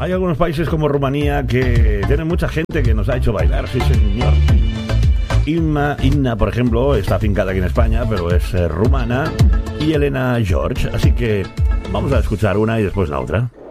Hay algunos países como Rumanía que tienen mucha gente que nos ha hecho bailar, sí señor. Inna, por ejemplo, está afincada aquí en España, pero es rumana, y Elena George, así que vamos a escuchar una y después la otra.